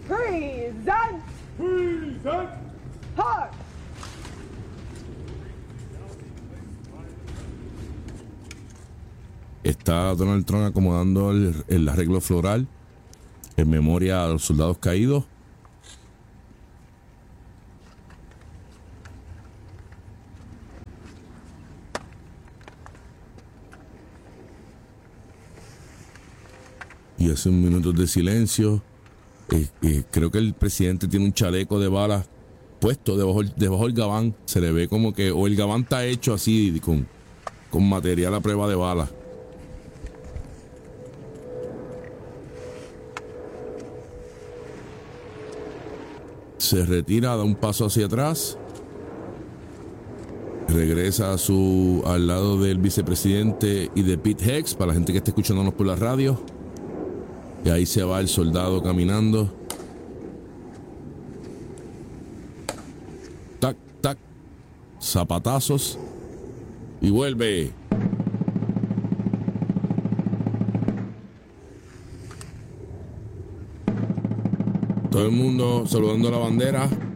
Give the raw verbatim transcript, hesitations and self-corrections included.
Present. Present. Hark. Está Donald Trump acomodando el, el arreglo floral en memoria a los soldados caídos. Y hace un minuto de silencio. Eh, eh, creo que el presidente tiene un chaleco de balas puesto debajo, debajo del gabán. Se le ve como que, o el gabán está hecho así con, con material a prueba de balas. Se retira, da un paso hacia atrás. Regresa a su, al lado del vicepresidente y de Pete Hex, para la gente que está escuchándonos por la radio. Y ahí se va el soldado caminando. Tac, tac. Zapatazos. Y vuelve. Todo el mundo saludando la bandera.